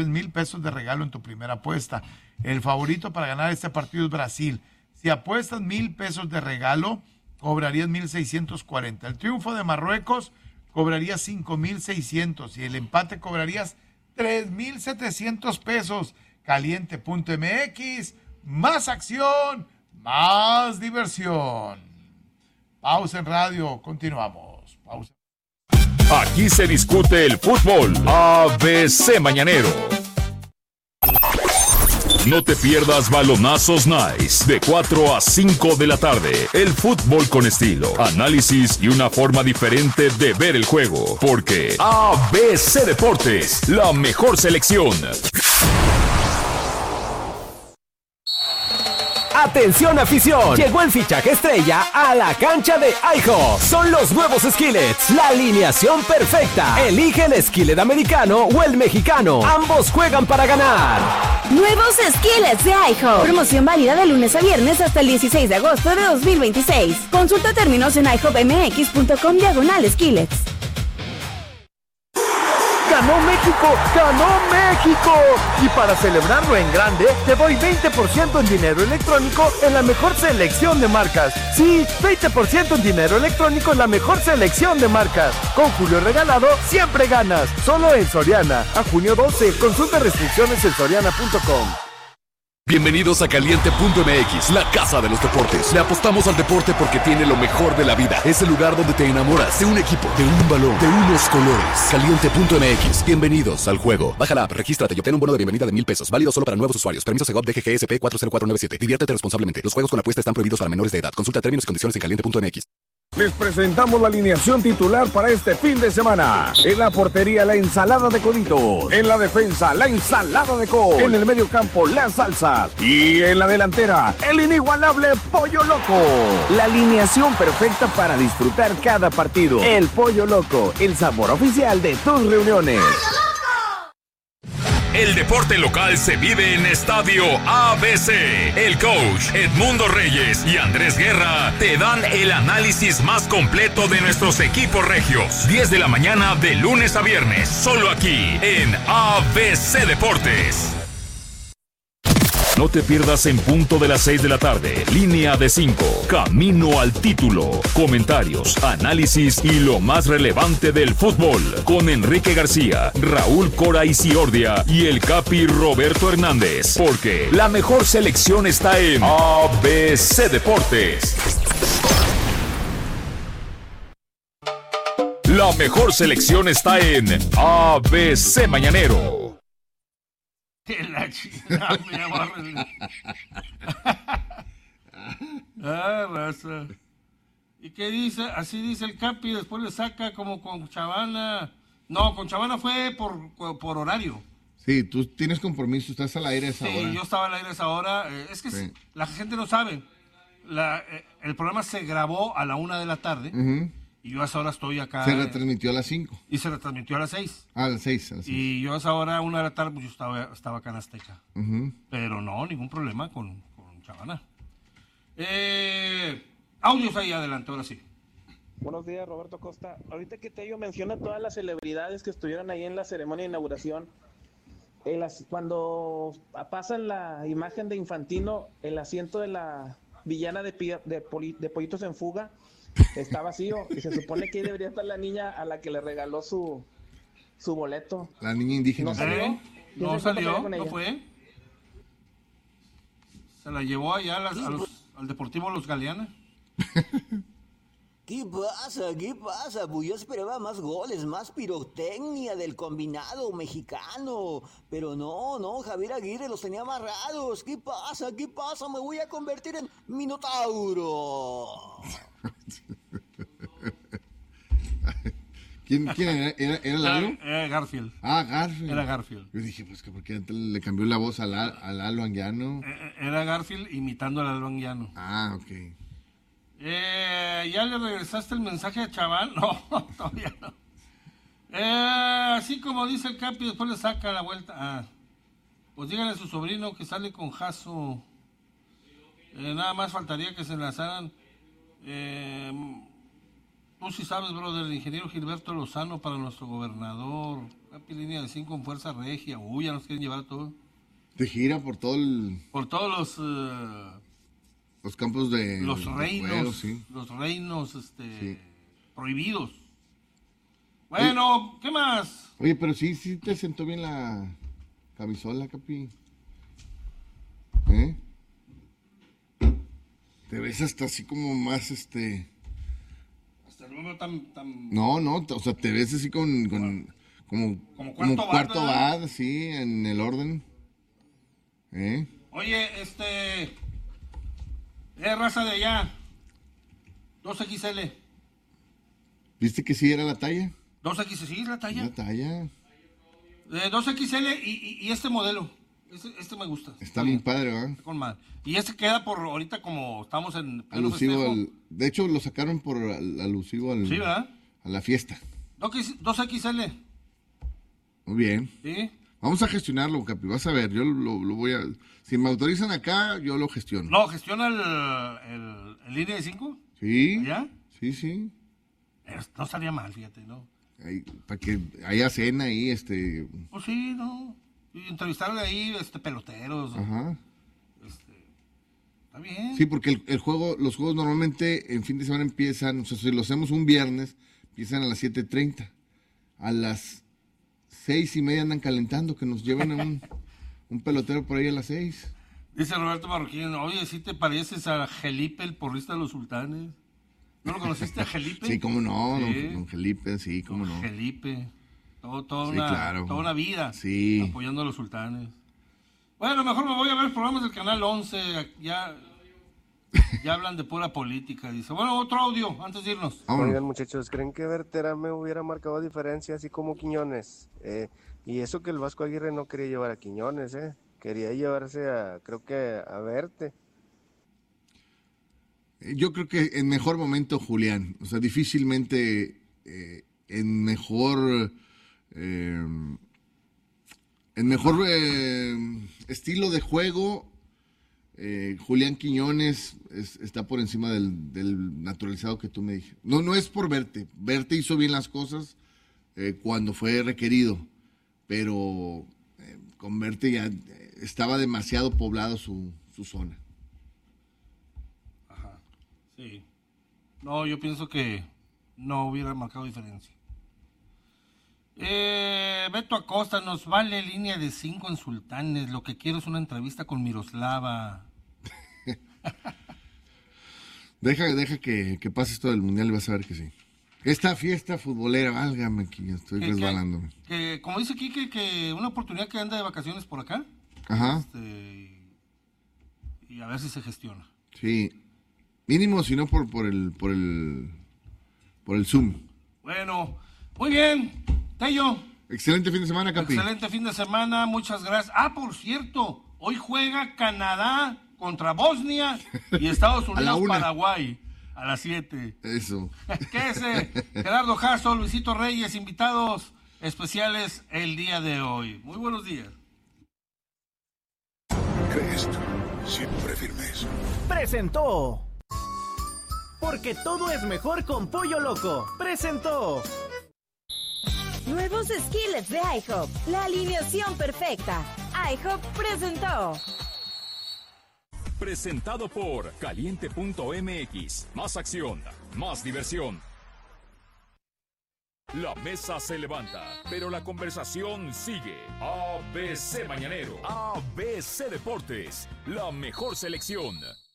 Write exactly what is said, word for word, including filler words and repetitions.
mil pesos de regalo en tu primera apuesta. El favorito para ganar este partido es Brasil. Si apuestas mil pesos de regalo, cobrarías mil seiscientos cuarenta. El triunfo de Marruecos cobrarías cinco mil seiscientos y el empate cobrarías tres mil setecientos pesos. Caliente punto m x, más acción, más diversión. Pausa en radio, continuamos. Pausa. Aquí se discute el fútbol. A B C Mañanero. No te pierdas Balonazos Nice de cuatro a cinco de la tarde. El fútbol con estilo, análisis y una forma diferente de ver el juego. Porque A B C Deportes, la mejor selección. ¡Atención afición! Llegó el fichaje estrella a la cancha de IHOP. Son los nuevos Skillets, la alineación perfecta. Elige el skillet americano o el mexicano. Ambos juegan para ganar. Nuevos Skillets de IHOP. Promoción válida de lunes a viernes hasta el dieciséis de agosto de dos mil veintiséis. Consulta términos en i hop m x punto com diagonal skillets. ¡Ganó México! ¡Ganó México! Y para celebrarlo en grande, te doy veinte por ciento en dinero electrónico en la mejor selección de marcas. Sí, veinte por ciento en dinero electrónico en la mejor selección de marcas. Con Julio Regalado, siempre ganas. Solo en Soriana. A junio doce. Consulta restricciones en soriana punto com. Bienvenidos a Caliente punto m x, la casa de los deportes. Le apostamos al deporte porque tiene lo mejor de la vida. Es el lugar donde te enamoras de un equipo, de un balón, de unos colores. Caliente punto m x, bienvenidos al juego. Baja la app, regístrate y obtén un bono de bienvenida de mil pesos. Válido solo para nuevos usuarios. Permiso Segov D G G S P cuatro cero cuatro nueve siete. Diviértete responsablemente. Los juegos con apuesta están prohibidos para menores de edad. Consulta términos y condiciones en Caliente punto m x. Les presentamos la alineación titular para este fin de semana. En la portería, la ensalada de coditos. En la defensa, la ensalada de col. En el medio campo, la salsa. Y en la delantera, el inigualable Pollo Loco. La alineación perfecta para disfrutar cada partido. El Pollo Loco, el sabor oficial de tus reuniones. El deporte local se vive en Estadio A B C. El coach Edmundo Reyes y Andrés Guerra te dan el análisis más completo de nuestros equipos regios. diez de la mañana de lunes a viernes, solo aquí en A B C Deportes. No te pierdas en punto de las seis de la tarde. Línea de cinco. Camino al título. Comentarios, análisis y lo más relevante del fútbol. Con Enrique García, Raúl Cora Isiordia y el Capi Roberto Hernández. Porque la mejor selección está en A B C Deportes. La mejor selección está en A B C Mañanero. La chingada, ah, raza. ¿Y qué dice? Así dice el Capi, después le saca como con Chavana. No, con Chavana fue por, por horario. Sí, tú tienes compromiso, estás al aire a esa sí, hora. Sí, yo estaba al aire a esa hora. Eh, es que sí. La gente no sabe. La, eh, el programa se grabó a la una de la tarde. Uh-huh. Y yo a esa hora estoy acá. Se retransmitió a las cinco. Y se retransmitió a las seis. Ah, a las seis. A las seis. Y yo a esa hora, a una de la tarde, pues yo estaba, estaba acá en Azteca. Uh-huh. Pero no, ningún problema con, con Chavana. Eh, audios ahí adelante, ahora sí. Buenos días, Roberto Costa. Ahorita que Tello menciona todas las celebridades que estuvieron ahí en la ceremonia de inauguración, el, cuando pasan la imagen de Infantino, el asiento de la villana de, de, de, de Pollitos en Fuga está vacío y se supone que ahí debería estar la niña a la que le regaló su su boleto. La niña indígena. ¿No salió? ¿Eh? ¿No salió? ¿No fue? ¿Se la llevó allá a las, a los, al Deportivo Los Galeana? ¿Qué pasa? ¿Qué pasa? Pues yo esperaba más goles, más pirotecnia del combinado mexicano. Pero no, no, Javier Aguirre los tenía amarrados. ¿Qué pasa? ¿Qué pasa? Me voy a convertir en Minotauro. ¿Quién, quién era? ¿Era, era Lalo? Era Garfield. Ah, Garfield. Era Garfield. Yo dije, pues que porque antes le cambió la voz al, al Lalo Anguiano. Era Garfield imitando al Lalo Anguiano. Ah, ok. Eh, ¿Ya le regresaste el mensaje a Chaval? No, todavía no. Eh, así como dice el Capi, después le saca la vuelta. Ah, pues díganle a su sobrino que sale con Jaso. Eh, nada más faltaría que se enlazaran. Eh, Tú sí sabes, brother, el ingeniero Gilberto Lozano para nuestro gobernador. Capi, línea de cinco en Fuerza Regia. Uy, ya nos quieren llevar todo. De gira por todo el... Por todos los... Uh, los campos de... Los de reinos. juego, sí. Los reinos, este... Sí. prohibidos. Bueno, ¿qué más? Oye, pero sí, sí te sentó bien la camisola, Capi. ¿Eh? Te ves hasta así como más, este... Hasta el número tan, tan... No, no, o sea, te ves así con... con como, como cuarto, como cuarto bad, bad, sí, en el orden. ¿Eh? Oye, este... Eh, raza de allá. dos equis ele. ¿Viste que sí era la talla? dos equis ele, sí, es la talla. La talla. Eh, dos equis ele y, y, y este modelo. Este, este me gusta. Está, Está muy bien. Padre, ¿verdad? Con mal. Y este queda por ahorita como estamos en... Alusivo al... De hecho, lo sacaron por al, alusivo al... Sí, ¿verdad? A la fiesta. dos equis ele. Muy bien. Sí. Vamos a gestionarlo, Capi. Vas a ver, yo lo, lo voy a... Si me autorizan acá, yo lo gestiono. No, ¿gestiona el, el, el línea de cinco? Sí. ¿Allá? Sí, sí. No estaría mal, fíjate, ¿no? Ahí, para que haya cena ahí, este... Pues sí, ¿no? Y entrevistarle ahí, este, peloteros. Ajá. Este, está bien. Sí, porque el, el juego, los juegos normalmente en fin de semana empiezan, o sea, si lo hacemos un viernes, empiezan a las siete treinta. A las seis y media andan calentando, que nos lleven a un, un pelotero por ahí a las seis. Dice Roberto Marroquín, oye, ¿sí te pareces a Felipe, el porrista de los Sultanes? ¿No lo conociste a Felipe? Sí, cómo no, sí. Don, don Felipe, sí, cómo don no. Felipe, todo, toda, sí, una, claro. toda una vida sí. apoyando a los Sultanes. Bueno, mejor me voy a ver programas del Canal once, ya, ya hablan de pura política, dice. Bueno, otro audio, antes de irnos. Oigan, muchachos, ¿creen que Bertera me hubiera marcado diferencia así como Quiñones? Eh, y eso que el Vasco Aguirre no quería llevar a Quiñones, ¿eh? Quería llevarse a, creo que a Verte. Yo creo que en mejor momento Julián, o sea, difícilmente eh, en mejor eh, en mejor eh, estilo de juego eh, Julián Quiñones es, está por encima del, del naturalizado que tú me dijiste. No, no es por Verte, Verte hizo bien las cosas eh, cuando fue requerido, pero eh, con Verte ya estaba demasiado poblado su, su zona. Sí. No, yo pienso que no hubiera marcado diferencia. Eh, Beto Acosta, nos vale línea de cinco en Sultanes. Lo que quiero es una entrevista con Miroslava. deja deja que, que pases todo el mundial y vas a ver que sí. Esta fiesta futbolera, válgame que ya estoy que, resbalándome. Que, que, como dice Quique, que una oportunidad que anda de vacaciones por acá. Ajá. Este, y a ver si se gestiona. Sí. Mínimo, si no por, por el por el por el Zoom. Bueno, muy bien, Tello. Excelente fin de semana, Capi. Excelente fin de semana, muchas gracias. Ah, por cierto, hoy juega Canadá contra Bosnia y Estados Unidos Paraguay a las siete. Eso. Quédese, Gerardo Jasso, Luisito Reyes, invitados especiales el día de hoy. Muy buenos días. Crest, siempre firmes. Presentó. Porque todo es mejor con Pollo Loco. Presentó. Nuevos skillets de IHOP. La alineación perfecta. IHOP presentó. Presentado por Caliente punto M X. Más acción, más diversión. La mesa se levanta, pero la conversación sigue. A B C Mañanero. A B C Deportes. La mejor selección.